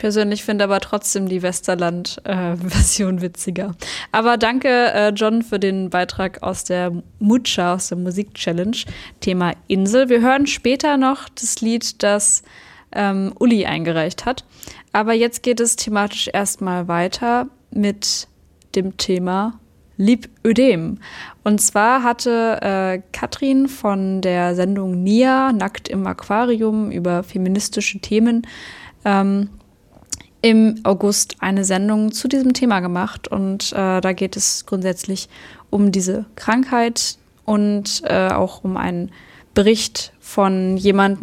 persönlich finde aber trotzdem die Westerland-Version witziger. Aber danke, John, für den Beitrag aus der Mucha, aus der Musik-Challenge, Thema Insel. Wir hören später noch das Lied, das Uli eingereicht hat. Aber jetzt geht es thematisch erstmal weiter mit dem Thema Lipödem. Und zwar hatte Katrin von der Sendung Nia, Nackt im Aquarium, über feministische Themen im August eine Sendung zu diesem Thema gemacht. Und da geht es grundsätzlich um diese Krankheit und auch um einen Bericht von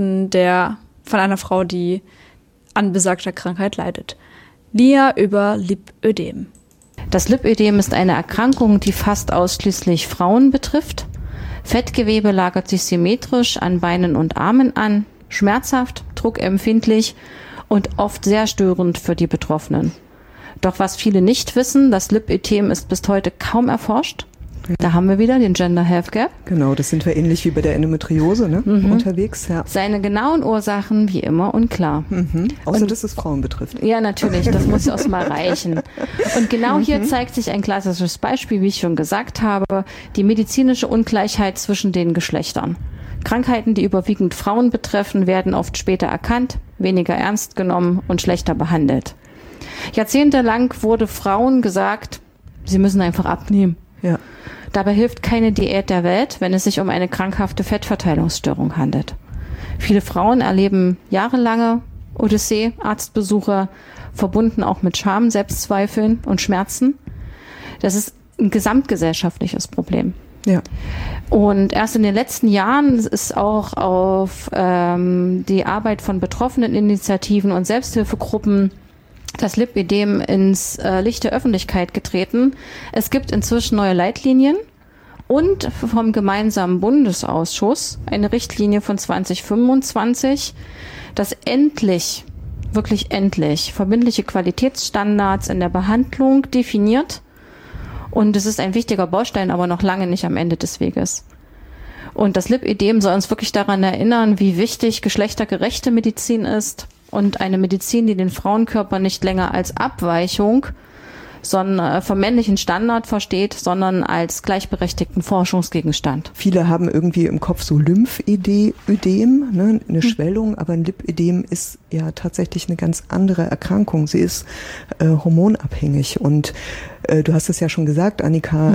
von einer Frau, die an besagter Krankheit leidet. Nia über Lipödem. Das Lipödem ist eine Erkrankung, die fast ausschließlich Frauen betrifft. Fettgewebe lagert sich symmetrisch an Beinen und Armen an, schmerzhaft, druckempfindlich und oft sehr störend für die Betroffenen. Doch was viele nicht wissen, das Lipödem ist bis heute kaum erforscht. Da haben wir wieder den Gender Health Gap. Genau, das sind wir ähnlich wie bei der Endometriose unterwegs. Ja. Seine genauen Ursachen wie immer unklar. Außer dass es Frauen betrifft. Ja, natürlich, das muss ja auch mal reichen. Und genau hier zeigt sich ein klassisches Beispiel, wie ich schon gesagt habe, die medizinische Ungleichheit zwischen den Geschlechtern. Krankheiten, die überwiegend Frauen betreffen, werden oft später erkannt, weniger ernst genommen und schlechter behandelt. Jahrzehntelang wurde Frauen gesagt, sie müssen einfach abnehmen. Ja. Dabei hilft keine Diät der Welt, wenn es sich um eine krankhafte Fettverteilungsstörung handelt. Viele Frauen erleben jahrelange Odyssee, Arztbesuche, verbunden auch mit Scham, Selbstzweifeln und Schmerzen. Das ist ein gesamtgesellschaftliches Problem. Ja. Und erst in den letzten Jahren ist auch auf die Arbeit von betroffenen Initiativen und Selbsthilfegruppen das Lipödem ins Licht der Öffentlichkeit getreten. Es gibt inzwischen neue Leitlinien und vom gemeinsamen Bundesausschuss eine Richtlinie von 2025, das endlich, wirklich endlich, verbindliche Qualitätsstandards in der Behandlung definiert. Und es ist ein wichtiger Baustein, aber noch lange nicht am Ende des Weges. Und das Lipödem soll uns wirklich daran erinnern, wie wichtig geschlechtergerechte Medizin ist und eine Medizin, die den Frauenkörper nicht länger als Abweichung sondern vom männlichen Standard versteht, sondern als gleichberechtigten Forschungsgegenstand. Viele haben irgendwie im Kopf so Lymphödem, ne, eine Schwellung, aber ein Lipödem ist ja tatsächlich eine ganz andere Erkrankung. Sie ist hormonabhängig und du hast es ja schon gesagt, Annika,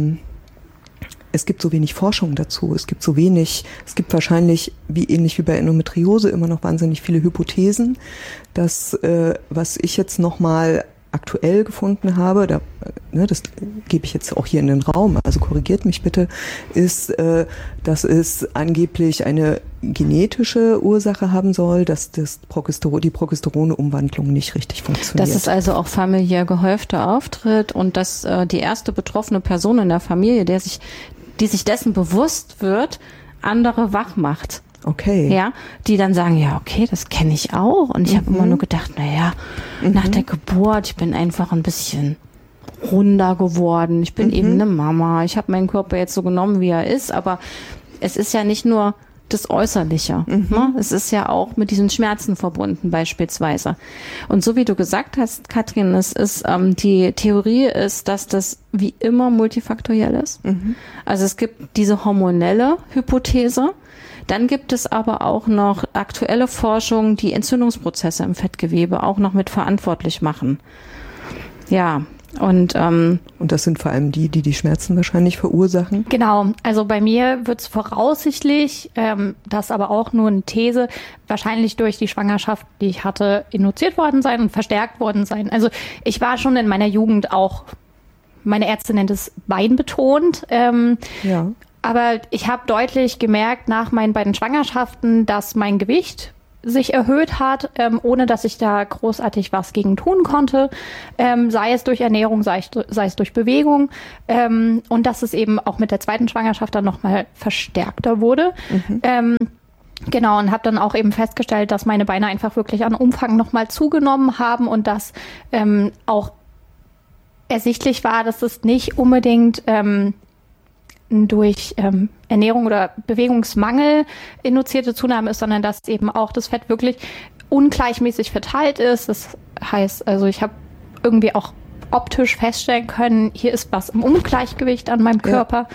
es gibt so wenig Forschung dazu, es gibt wahrscheinlich, ähnlich wie bei Endometriose, immer noch wahnsinnig viele Hypothesen. Das, was ich jetzt nochmal aktuell gefunden habe, das gebe ich jetzt auch hier in den Raum, also korrigiert mich bitte, ist, dass es angeblich eine genetische Ursache haben soll, dass die Progesteronumwandlung nicht richtig funktioniert. Dass es also auch familiär gehäufter auftritt und dass die erste betroffene Person in der Familie, die sich dessen bewusst wird, andere wach macht. Okay. Ja, die dann sagen, ja, okay, das kenne ich auch. Und ich habe immer nur gedacht, nach der Geburt, ich bin einfach ein bisschen runder geworden. Ich bin eben eine Mama. Ich habe meinen Körper jetzt so genommen, wie er ist. Aber es ist ja nicht nur das Äußerliche. Ne? Es ist ja auch mit diesen Schmerzen verbunden beispielsweise. Und so wie du gesagt hast, Katrin, die Theorie ist, dass das wie immer multifaktoriell ist. Also es gibt diese hormonelle Hypothese. Dann gibt es aber auch noch aktuelle Forschung, die Entzündungsprozesse im Fettgewebe auch noch mit verantwortlich machen. Ja, und das sind vor allem die Schmerzen wahrscheinlich verursachen? Genau, also bei mir wird es voraussichtlich, das aber auch nur eine These, wahrscheinlich durch die Schwangerschaft, die ich hatte, induziert worden sein und verstärkt worden sein. Also ich war schon in meiner Jugend auch, meine Ärztin nennt es beinbetont. Ja. Aber ich habe deutlich gemerkt nach meinen beiden Schwangerschaften, dass mein Gewicht sich erhöht hat, ohne dass ich da großartig was gegen tun konnte, sei es durch Ernährung, sei es durch Bewegung, und dass es eben auch mit der zweiten Schwangerschaft dann nochmal verstärkter wurde. Genau, und habe dann auch eben festgestellt, dass meine Beine einfach wirklich an Umfang nochmal zugenommen haben und dass auch ersichtlich war, dass es nicht unbedingt durch Ernährung oder Bewegungsmangel induzierte Zunahme ist, sondern dass eben auch das Fett wirklich ungleichmäßig verteilt ist. Das heißt, also ich habe irgendwie auch optisch feststellen können, hier ist was im Ungleichgewicht an meinem Körper.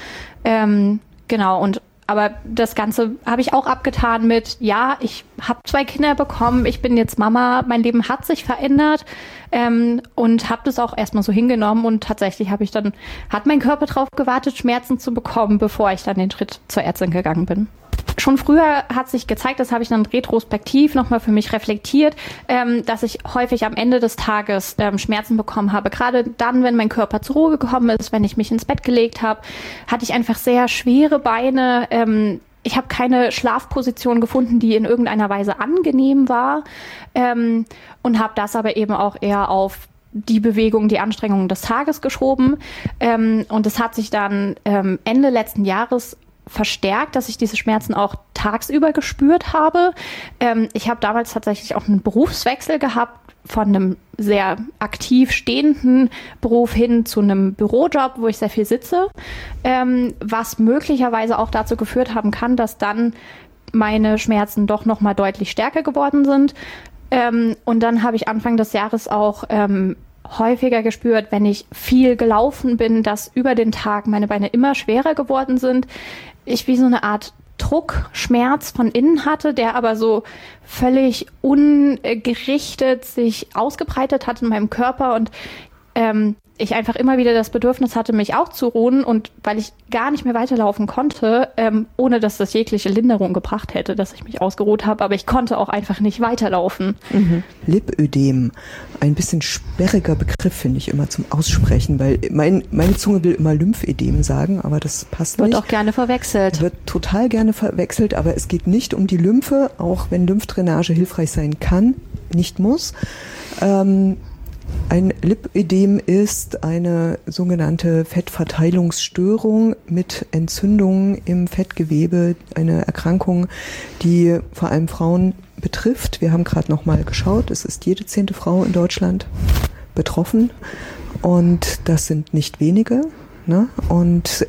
Genau, aber das Ganze habe ich auch abgetan mit, ja, ich habe 2 Kinder bekommen, ich bin jetzt Mama, mein Leben hat sich verändert und habe das auch erstmal so hingenommen und tatsächlich hat mein Körper drauf gewartet, Schmerzen zu bekommen, bevor ich dann den Schritt zur Ärztin gegangen bin. Schon früher hat sich gezeigt, das habe ich dann retrospektiv nochmal für mich reflektiert, dass ich häufig am Ende des Tages Schmerzen bekommen habe. Gerade dann, wenn mein Körper zur Ruhe gekommen ist, wenn ich mich ins Bett gelegt habe, hatte ich einfach sehr schwere Beine. Ich habe keine Schlafposition gefunden, die in irgendeiner Weise angenehm war und habe das aber eben auch eher auf die Bewegung, die Anstrengungen des Tages geschoben. Und es hat sich dann Ende letzten Jahres verstärkt, dass ich diese Schmerzen auch tagsüber gespürt habe. Ich habe damals tatsächlich auch einen Berufswechsel gehabt von einem sehr aktiv stehenden Beruf hin zu einem Bürojob, wo ich sehr viel sitze, was möglicherweise auch dazu geführt haben kann, dass dann meine Schmerzen doch noch mal deutlich stärker geworden sind. Und dann habe ich Anfang des Jahres auch häufiger gespürt, wenn ich viel gelaufen bin, dass über den Tag meine Beine immer schwerer geworden sind. Ich wie so eine Art Druckschmerz von innen hatte, der aber so völlig ungerichtet sich ausgebreitet hat in meinem Körper und ich einfach immer wieder das Bedürfnis hatte, mich auch zu ruhen und weil ich gar nicht mehr weiterlaufen konnte, ohne dass das jegliche Linderung gebracht hätte, dass ich mich ausgeruht habe, aber ich konnte auch einfach nicht weiterlaufen. Lipödem, ein bisschen sperriger Begriff, finde ich immer zum Aussprechen, weil meine Zunge will immer Lymphödem sagen, aber das passt nicht. Wird auch gerne verwechselt. Wird total gerne verwechselt, aber es geht nicht um die Lymphe, auch wenn Lymphdrainage hilfreich sein kann, nicht muss. Ein Lipödem ist eine sogenannte Fettverteilungsstörung mit Entzündungen im Fettgewebe, eine Erkrankung, die vor allem Frauen betrifft. Wir haben gerade noch mal geschaut, es ist jede 10. Frau in Deutschland betroffen und das sind nicht wenige, ne? Und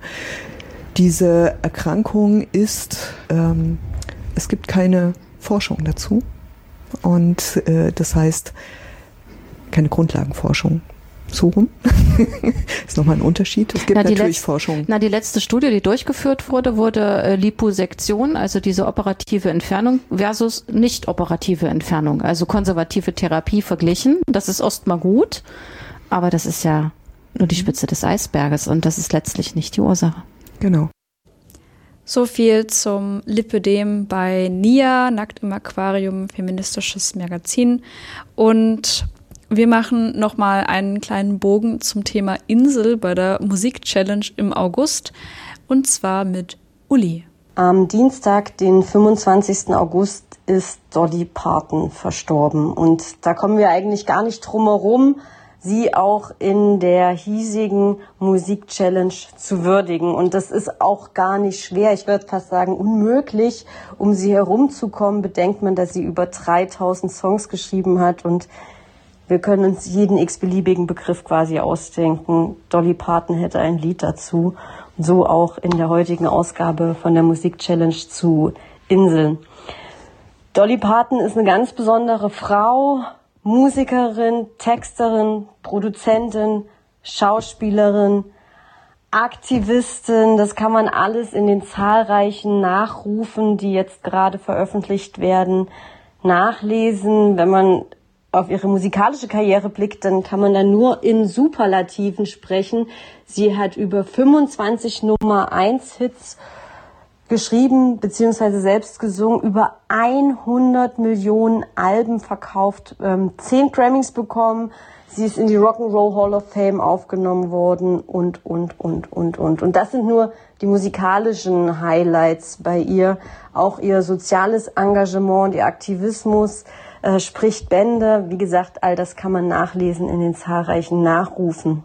diese Erkrankung ist, es gibt keine Forschung dazu und das heißt, keine Grundlagenforschung. So rum. Ist nochmal ein Unterschied. Es gibt natürlich Forschung. Die letzte Studie, die durchgeführt wurde Liposektion, also diese operative Entfernung versus nicht operative Entfernung, also konservative Therapie verglichen. Das ist erstmal gut, aber das ist ja nur die Spitze des Eisberges und das ist letztlich nicht die Ursache. Genau. So viel zum Lipödem bei NIA, Nackt im Aquarium, feministisches Magazin. Und wir machen nochmal einen kleinen Bogen zum Thema Insel bei der Musik-Challenge im August. Und zwar mit Uli. Am Dienstag, den 25. August, ist Dolly Parton verstorben. Und da kommen wir eigentlich gar nicht drum herum, sie auch in der hiesigen Musik-Challenge zu würdigen. Und das ist auch gar nicht schwer, ich würde fast sagen unmöglich, um sie herumzukommen. Bedenkt man, dass sie über 3000 Songs geschrieben hat und wir können uns jeden x-beliebigen Begriff quasi ausdenken. Dolly Parton hätte ein Lied dazu. Und so auch in der heutigen Ausgabe von der Musik-Challenge zu Inseln. Dolly Parton ist eine ganz besondere Frau, Musikerin, Texterin, Produzentin, Schauspielerin, Aktivistin. Das kann man alles in den zahlreichen Nachrufen, die jetzt gerade veröffentlicht werden, nachlesen. Wenn man auf ihre musikalische Karriere blickt, dann kann man da nur in Superlativen sprechen. Sie hat über 25 Nummer-1-Hits geschrieben bzw. selbst gesungen, über 100 Millionen Alben verkauft, 10 Grammys bekommen. Sie ist in die Rock'n'Roll Hall of Fame aufgenommen worden und. Und das sind nur die musikalischen Highlights bei ihr. Auch ihr soziales Engagement, ihr Aktivismus spricht Bände. Wie gesagt, all das kann man nachlesen in den zahlreichen Nachrufen.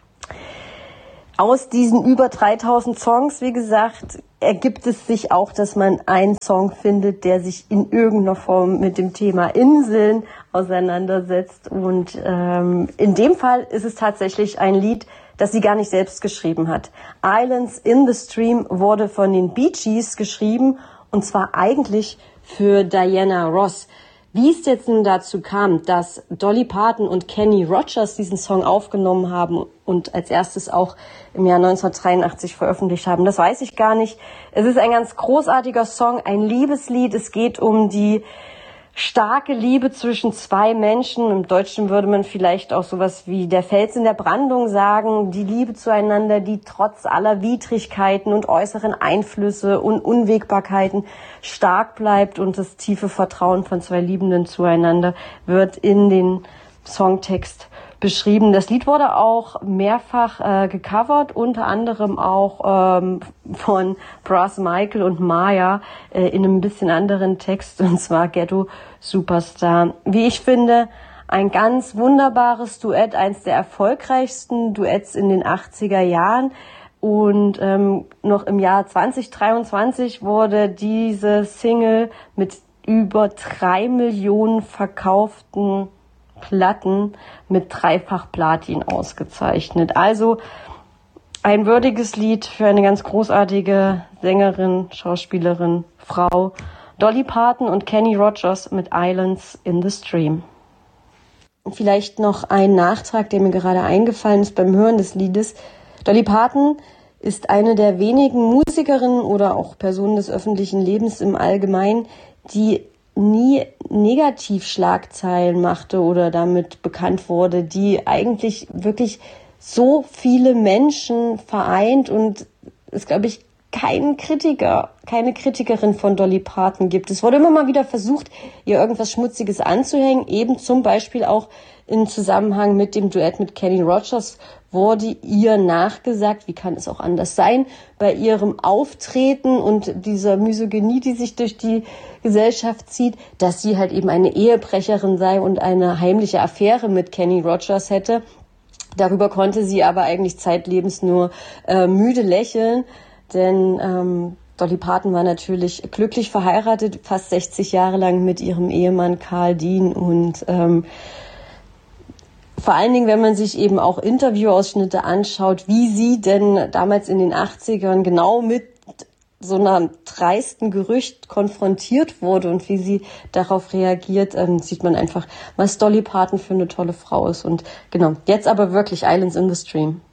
Aus diesen über 3000 Songs, wie gesagt, ergibt es sich auch, dass man einen Song findet, der sich in irgendeiner Form mit dem Thema Inseln auseinandersetzt. Und in dem Fall ist es tatsächlich ein Lied, das sie gar nicht selbst geschrieben hat. Islands in the Stream wurde von den Bee Gees geschrieben und zwar eigentlich für Diana Ross. Wie es jetzt nun dazu kam, dass Dolly Parton und Kenny Rogers diesen Song aufgenommen haben und als erstes auch im Jahr 1983 veröffentlicht haben, das weiß ich gar nicht. Es ist ein ganz großartiger Song, ein Liebeslied. Es geht um die starke Liebe zwischen zwei Menschen. Im Deutschen würde man vielleicht auch sowas wie der Fels in der Brandung sagen. Die Liebe zueinander, die trotz aller Widrigkeiten und äußeren Einflüsse und Unwägbarkeiten stark bleibt, und das tiefe Vertrauen von zwei Liebenden zueinander wird in den Songtext beschrieben. Das Lied wurde auch mehrfach gecovert, unter anderem auch von Brass Michael und Maya in einem bisschen anderen Text, und zwar Ghetto Superstar. Wie ich finde, ein ganz wunderbares Duett, eins der erfolgreichsten Duetts in den 80er Jahren. Und noch im Jahr 2023 wurde diese Single mit über 3 Millionen verkauften Platten mit dreifach Platin ausgezeichnet. Also ein würdiges Lied für eine ganz großartige Sängerin, Schauspielerin, Frau, Dolly Parton und Kenny Rogers mit Islands in the Stream. Vielleicht noch ein Nachtrag, der mir gerade eingefallen ist beim Hören des Liedes. Dolly Parton ist eine der wenigen Musikerinnen oder auch Personen des öffentlichen Lebens im Allgemeinen, die nie Negativschlagzeilen machte oder damit bekannt wurde, die eigentlich wirklich so viele Menschen vereint und es, glaube ich, keinen Kritiker, keine Kritikerin von Dolly Parton gibt. Es wurde immer mal wieder versucht, ihr irgendwas Schmutziges anzuhängen, eben zum Beispiel auch im Zusammenhang mit dem Duett mit Kenny Rogers wurde ihr nachgesagt, wie kann es auch anders sein, bei ihrem Auftreten und dieser Misogynie, die sich durch die Gesellschaft zieht, dass sie halt eben eine Ehebrecherin sei und eine heimliche Affäre mit Kenny Rogers hätte. Darüber konnte sie aber eigentlich zeitlebens nur müde lächeln, denn Dolly Parton war natürlich glücklich verheiratet, fast 60 Jahre lang mit ihrem Ehemann Carl Dean, und vor allen Dingen, wenn man sich eben auch Interviewausschnitte anschaut, wie sie denn damals in den 80ern genau mit so einem dreisten Gerücht konfrontiert wurde und wie sie darauf reagiert, sieht man einfach, was Dolly Parton für eine tolle Frau ist. Und genau, jetzt aber wirklich Islands in the Stream.